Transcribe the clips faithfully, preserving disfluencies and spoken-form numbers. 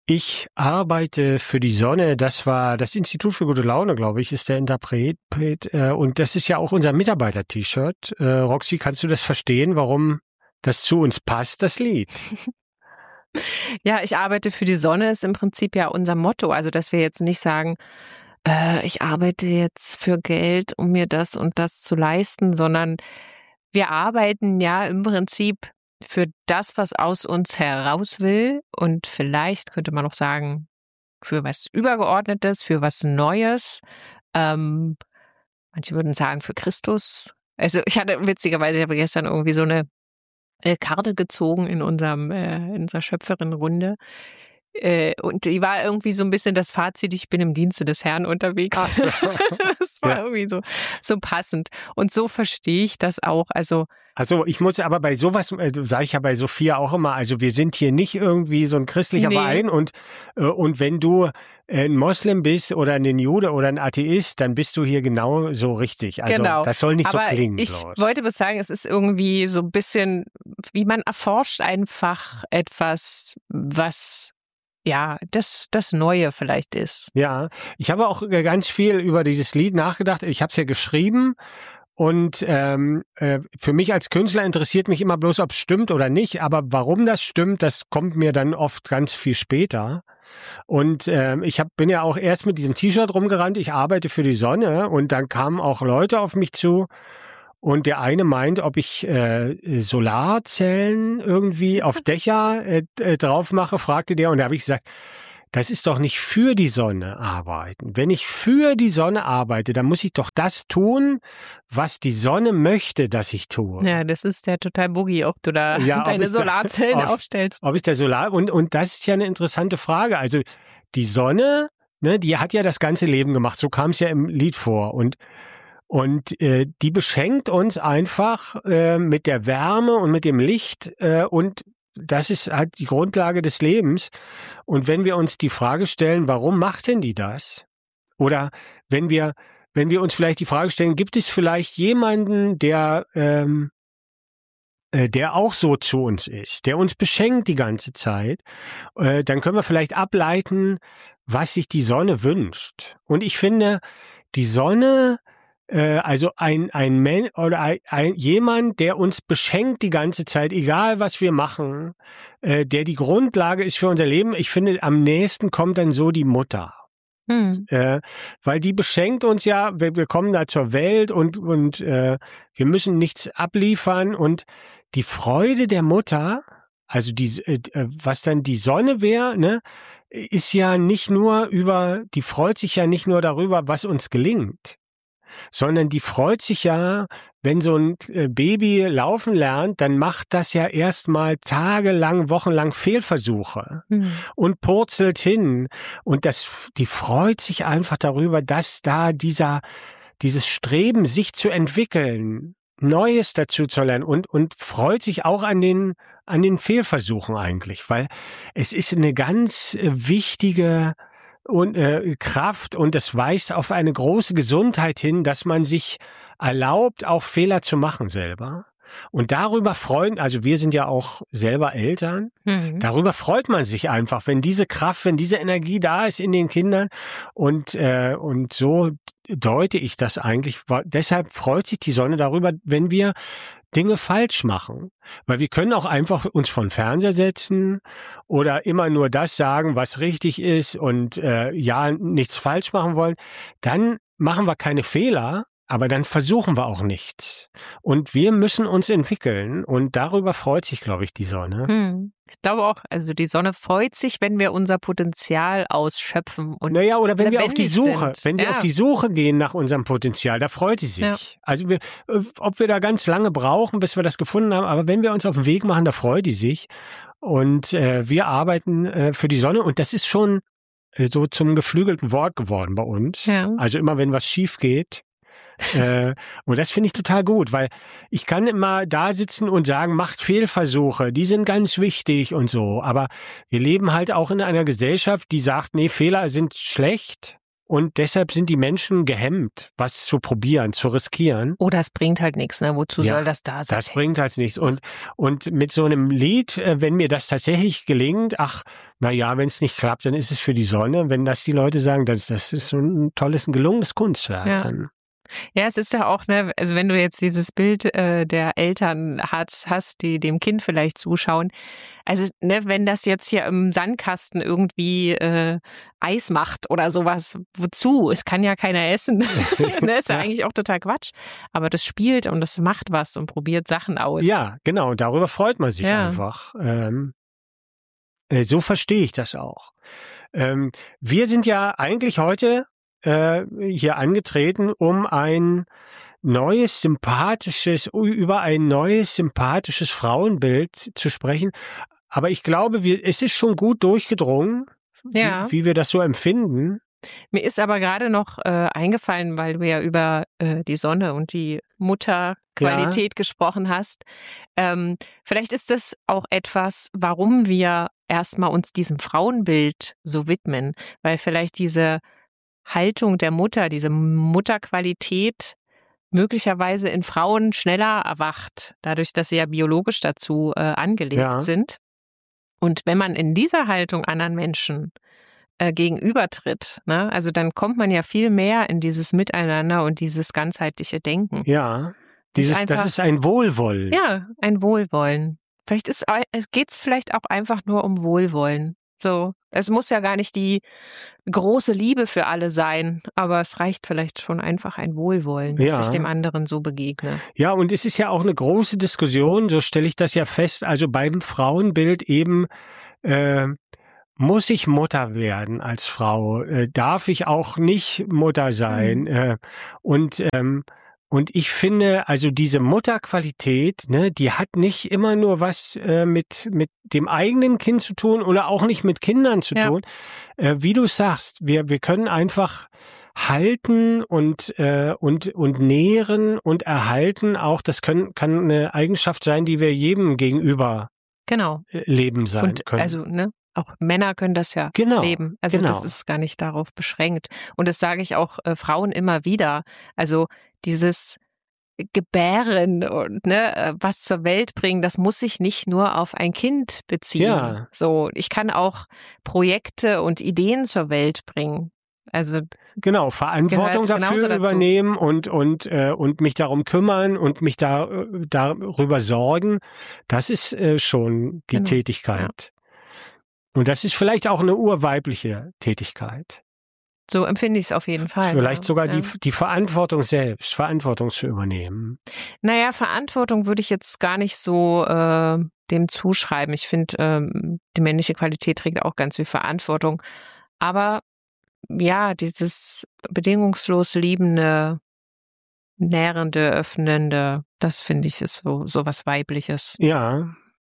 Ich arbeite für die Sonne. Das war das Institut für gute Laune, glaube ich, ist der Interpret. Und das ist ja auch unser Mitarbeiter-T-Shirt. Äh, Roxy, kannst du das verstehen, warum das zu uns passt, das Lied? Ja, ich arbeite für die Sonne ist im Prinzip ja unser Motto. Also, dass wir jetzt nicht sagen, äh, ich arbeite jetzt für Geld, um mir das und das zu leisten, sondern wir arbeiten ja im Prinzip für das, was aus uns heraus will. Und vielleicht könnte man auch sagen, für was Übergeordnetes, für was Neues. Ähm, manche würden sagen, für Christus. Also ich hatte witzigerweise, ich habe gestern irgendwie so eine äh, Karte gezogen in unserem äh, in unserer Schöpferin-Runde. Äh, und die war irgendwie so ein bisschen das Fazit, ich bin im Dienste des Herrn unterwegs. Ach so. Das war Ja. irgendwie so, so passend. Und so verstehe ich das auch. Also Also ich muss aber bei sowas, äh, sage ich ja bei Sophia auch immer, also wir sind hier nicht irgendwie so ein christlicher Nee. Verein und, äh, und wenn du äh, ein Moslem bist oder ein Jude oder ein Atheist, dann bist du hier genau so richtig. Also Genau. das soll nicht Aber so klingen. ich bloß. wollte bloß sagen, es ist irgendwie so ein bisschen, wie man erforscht einfach etwas, was ja das, das Neue vielleicht ist. Ja, ich habe auch äh, ganz viel über dieses Lied nachgedacht. Ich habe es ja geschrieben. Und ähm, äh, für mich als Künstler interessiert mich immer bloß, ob es stimmt oder nicht. Aber warum das stimmt, das kommt mir dann oft ganz viel später. Und ähm, ich hab, bin ja auch erst mit diesem T-Shirt rumgerannt. Ich arbeite für die Sonne. Und dann kamen auch Leute auf mich zu. Und der eine meint, ob ich äh, Solarzellen irgendwie auf Dächer äh, äh, drauf mache, fragte der. Und da habe ich gesagt, das ist doch nicht für die Sonne arbeiten. Wenn ich für die Sonne arbeite, dann muss ich doch das tun, was die Sonne möchte, dass ich tue. Ja, das ist der total Boogie, ob du da Ja, ob deine ich da- Solarzellen ob- aufstellst. Ob ich der Solar und und das ist ja eine interessante Frage. Also die Sonne, ne, die hat ja das ganze Leben gemacht. So kam es ja im Lied vor und und äh, die beschenkt uns einfach äh, mit der Wärme und mit dem Licht äh, und das ist halt die Grundlage des Lebens. Und wenn wir uns die Frage stellen, warum macht denn die das? Oder wenn wir, wenn wir uns vielleicht die Frage stellen, gibt es vielleicht jemanden, der, ähm, äh, der auch so zu uns ist, der uns beschenkt die ganze Zeit, äh, dann können wir vielleicht ableiten, was sich die Sonne wünscht. Und ich finde, die Sonne äh, also ein ein Men oder ein, ein jemand, der uns beschenkt die ganze Zeit, egal was wir machen, äh, der die Grundlage ist für unser Leben. Ich finde, am nächsten kommt dann so die Mutter. Hm. Äh, weil die beschenkt uns ja, wir, wir kommen da zur Welt und, und äh, wir müssen nichts abliefern und die Freude der Mutter, also die, äh, was dann die Sonne wäre, ne, ist ja nicht nur über, die freut sich ja nicht nur darüber, was uns gelingt, sondern die freut sich ja, wenn so ein Baby laufen lernt, dann macht das ja erstmal tagelang, wochenlang Fehlversuche Hm. und purzelt hin. Und das, die freut sich einfach darüber, dass da dieser, dieses Streben, sich zu entwickeln, Neues dazu zu lernen und, und freut sich auch an den, an den Fehlversuchen eigentlich, weil es ist eine ganz wichtige und äh, Kraft und es weist auf eine große Gesundheit hin, dass man sich erlaubt, auch Fehler zu machen selber. Und darüber freuen, also wir sind ja auch selber Eltern, Mhm. darüber freut man sich einfach, wenn diese Kraft, wenn diese Energie da ist in den Kindern und äh, und so deute ich das eigentlich. Deshalb freut sich die Sonne darüber, wenn wir Dinge falsch machen. Weil wir können auch einfach uns vor den Fernseher setzen oder immer nur das sagen, was richtig ist und äh, ja, nichts falsch machen wollen. Dann machen wir keine Fehler, aber dann versuchen wir auch nichts. Und wir müssen uns entwickeln und darüber freut sich, glaube ich, die Sonne. Hm. Ich glaube auch, also die Sonne freut sich, wenn wir unser Potenzial ausschöpfen und Naja, oder wenn wir auf die lebendig Suche, sind. wenn wir Ja. auf die Suche gehen nach unserem Potenzial, da freut sie sich. Ja. Also wir, äh, ob wir da ganz lange brauchen, bis wir das gefunden haben, aber wenn wir uns auf den Weg machen, da freut die sich. Und äh, wir arbeiten äh, für die Sonne und das ist schon äh, so zum geflügelten Wort geworden bei uns. Ja. Also immer, wenn was schief geht. äh, und das finde ich total gut, weil ich kann immer da sitzen und sagen, macht Fehlversuche, die sind ganz wichtig und so. Aber wir leben halt auch in einer Gesellschaft, die sagt, nee, Fehler sind schlecht. und deshalb sind die Menschen gehemmt, was zu probieren, zu riskieren. Oder es bringt halt nichts, ne? Wozu Ja, soll das da sein? Das bringt halt nichts. Und, und mit so einem Lied, äh, wenn mir das tatsächlich gelingt, ach, na ja, wenn es nicht klappt, dann ist es für die Sonne. Wenn das die Leute sagen, das, das ist so ein tolles, ein gelungenes Kunstwerk. Ja. Dann. Ja, es ist ja auch, ne, also wenn du jetzt dieses Bild äh, der Eltern hast, hast, die dem Kind vielleicht zuschauen, also ne, wenn das jetzt hier im Sandkasten irgendwie äh, Eis macht oder sowas, wozu? Es kann ja keiner essen. Ne, ist ja, ja eigentlich auch total Quatsch. Aber das spielt und das macht was und probiert Sachen aus. Ja, genau, darüber freut man sich ja. einfach. Ähm, äh, so verstehe ich das auch. Ähm, wir sind ja eigentlich heute äh, hier angetreten, um ein neues, sympathisches, über ein neues, sympathisches Frauenbild zu sprechen. Aber ich glaube, wir, es ist schon gut durchgedrungen, ja. wie, wie wir das so empfinden. Mir ist aber gerade noch äh, eingefallen, weil du ja über äh, die Sonne und die Mutterqualität ja. gesprochen hast. Ähm, vielleicht ist das auch etwas, warum wir erstmal uns diesem Frauenbild so widmen, weil vielleicht diese Haltung der Mutter, diese Mutterqualität möglicherweise in Frauen schneller erwacht, dadurch, dass sie ja biologisch dazu äh, angelegt ja. sind. Und wenn man in dieser Haltung anderen Menschen äh, gegenübertritt, ne, also dann kommt man ja viel mehr in dieses Miteinander und dieses ganzheitliche Denken. Ja, dieses, einfach, das ist ein Wohlwollen. Ja, ein Wohlwollen. Vielleicht ist geht es vielleicht auch einfach nur um Wohlwollen. So, es muss ja gar nicht die große Liebe für alle sein, aber es reicht vielleicht schon einfach ein Wohlwollen, dass ja. ich dem anderen so begegne. Ja, und es ist ja auch eine große Diskussion, so stelle ich das ja fest, also beim Frauenbild eben, äh, muss ich Mutter werden als Frau? Äh, darf ich auch nicht Mutter sein? Mhm. Äh, und ähm, Und ich finde, also diese Mutterqualität, ne, die hat nicht immer nur was äh, mit mit dem eigenen Kind zu tun oder auch nicht mit Kindern zu ja. tun. Äh, wie du sagst, wir wir können einfach halten und äh, und und nähren und erhalten. Auch das können kann eine Eigenschaft sein, die wir jedem gegenüber genau leben sein und können. Also ne. Auch Männer können das ja genau, leben. Also genau. das ist gar nicht darauf beschränkt. Und das sage ich auch äh, Frauen immer wieder. Also dieses Gebären und ne, was zur Welt bringen, das muss sich nicht nur auf ein Kind beziehen. Ja. So, ich kann auch Projekte und Ideen zur Welt bringen. Also genau, Verantwortung dafür übernehmen und und äh, und mich darum kümmern und mich da äh, darüber sorgen. Das ist äh, schon die genau. Tätigkeit. Ja. Und das ist vielleicht auch eine urweibliche Tätigkeit. So empfinde ich es auf jeden Fall. Vielleicht ja. sogar ja. die, die Verantwortung selbst, Verantwortung zu übernehmen. Naja, Verantwortung würde ich jetzt gar nicht so äh, dem zuschreiben. Ich finde, ähm, die männliche Qualität trägt auch ganz viel Verantwortung. Aber ja, dieses bedingungslos liebende, nährende, öffnende, das finde ich ist so, so was Weibliches. Ja.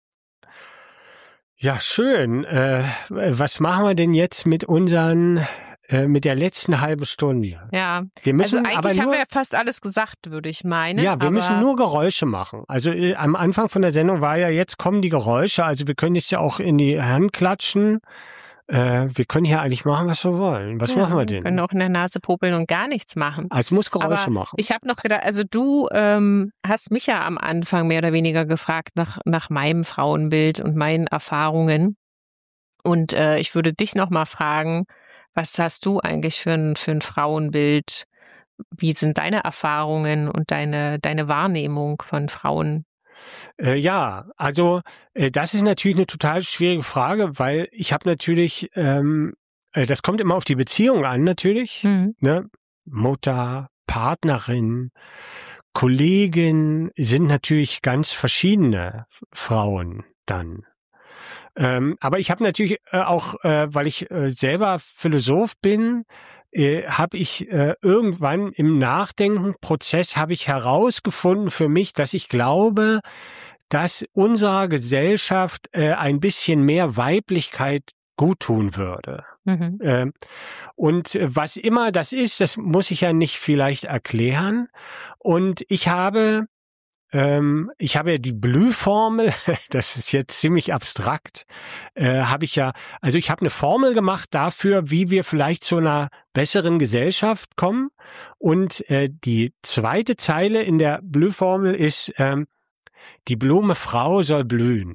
Ja, schön. Äh, was machen wir denn jetzt mit unseren, äh, mit der letzten halben Stunde? Ja, wir müssen, also eigentlich aber nur, haben wir ja fast alles gesagt, würde ich meinen. Ja, wir aber müssen nur Geräusche machen. Also äh, am Anfang von der Sendung war ja, jetzt kommen die Geräusche. Also wir können jetzt ja auch in die Hand klatschen. Äh, wir können hier eigentlich machen, was wir wollen. Was ja, machen wir denn? Wir können auch in der Nase popeln und gar nichts machen. Also es muss Geräusche Aber machen. Ich habe noch gedacht, also du ähm, hast mich ja am Anfang mehr oder weniger gefragt nach, nach meinem Frauenbild und meinen Erfahrungen. Und äh, ich würde dich noch mal fragen, was hast du eigentlich für ein, für ein Frauenbild? Wie sind deine Erfahrungen und deine, deine Wahrnehmung von Frauen? Äh, ja, also äh, das ist natürlich eine total schwierige Frage, weil ich habe natürlich, ähm, äh, das kommt immer auf die Beziehung an natürlich, mhm. ne? Mutter, Partnerin, Kollegin sind natürlich ganz verschiedene Frauen dann. Ähm, aber ich habe natürlich äh, auch, äh, weil ich äh, selber Philosoph bin, äh, habe ich äh, irgendwann im Nachdenkenprozess habe ich herausgefunden für mich, dass ich glaube, dass unserer Gesellschaft äh, ein bisschen mehr Weiblichkeit gut tun würde. Mhm. Ähm, und äh, was immer das ist, das muss ich ja nicht vielleicht erklären. Und ich habe ähm, ich habe ja die Blühformel, das ist jetzt ziemlich abstrakt, äh, habe ich ja, also ich habe eine Formel gemacht dafür, wie wir vielleicht zu einer besseren Gesellschaft kommen. Und äh, die zweite Zeile in der Blühformel ist, ähm, die Blume Frau soll blühen.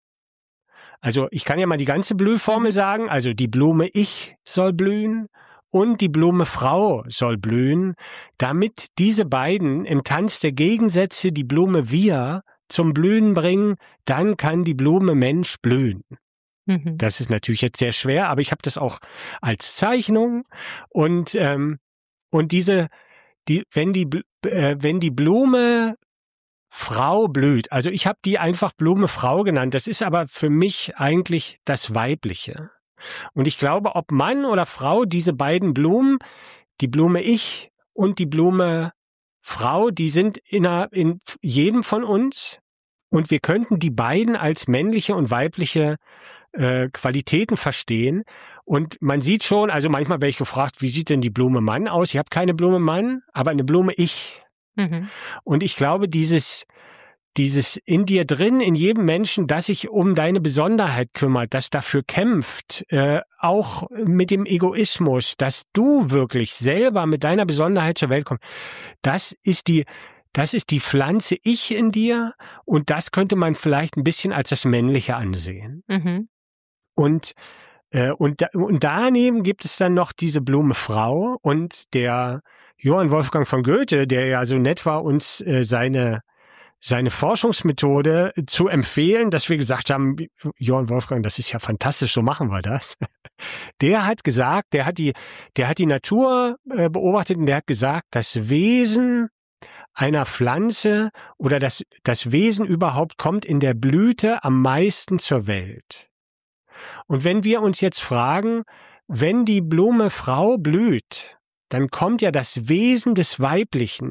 Also ich kann ja mal die ganze Blühformel sagen, also die Blume Ich soll blühen und die Blume Frau soll blühen, damit diese beiden im Tanz der Gegensätze die Blume Wir zum Blühen bringen, dann kann die Blume Mensch blühen. Mhm. Das ist natürlich jetzt sehr schwer, aber ich habe das auch als Zeichnung und ähm, und diese die wenn die äh, wenn die Blume Frau blüht. Also ich habe die einfach Blume Frau genannt. Das ist aber für mich eigentlich das Weibliche. Und ich glaube, ob Mann oder Frau, diese beiden Blumen, die Blume Ich und die Blume Frau, die sind in, einer, in jedem von uns. Und wir könnten die beiden als männliche und weibliche äh, Qualitäten verstehen. Und man sieht schon, also manchmal werde ich gefragt, wie sieht denn die Blume Mann aus? Ich habe keine Blume Mann, aber eine Blume Ich. Mhm. Und ich glaube, dieses, dieses in dir drin, in jedem Menschen, das sich um deine Besonderheit kümmert, das dafür kämpft, äh, auch mit dem Egoismus, dass du wirklich selber mit deiner Besonderheit zur Welt kommst, das ist die, das ist die Pflanze Ich in dir und das könnte man vielleicht ein bisschen als das Männliche ansehen. Mhm. Und äh, und, da, und daneben gibt es dann noch diese Blume Frau und der Johann Wolfgang von Goethe, der ja so nett war, uns äh, seine seine Forschungsmethode zu empfehlen, dass wir gesagt haben, Johann Wolfgang, das ist ja fantastisch, so machen wir das. Der hat gesagt, der hat die, der hat die Natur äh, beobachtet und der hat gesagt, das Wesen einer Pflanze oder das, das Wesen überhaupt kommt in der Blüte am meisten zur Welt. Und wenn wir uns jetzt fragen, wenn die Blume Frau blüht, dann kommt ja das Wesen des Weiblichen